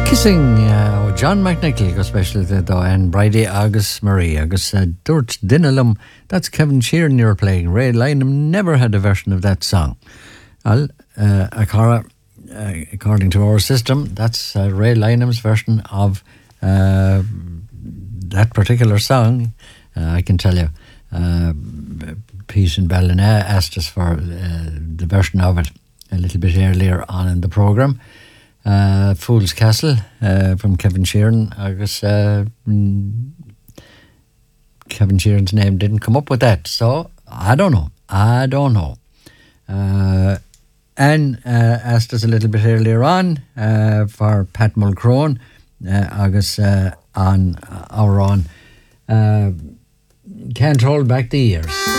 Kissing John McNichol go special though and Bridie agus Marie agus Dort Dinalum. That's Kevin Sheeran you're playing. Ray Lynham never had a version of that song. According to our system, that's Ray Lynham's version of that particular song. I can tell you, Pete and Ballina asked us for the version of it a little bit earlier on in the programme. Fool's Castle from Kevin Sheeran. I guess Kevin Sheeran's name didn't come up with that, so I don't know. Anne asked us a little bit earlier on for Pat Mulcrone, August on our own Can't Hold Back the Years.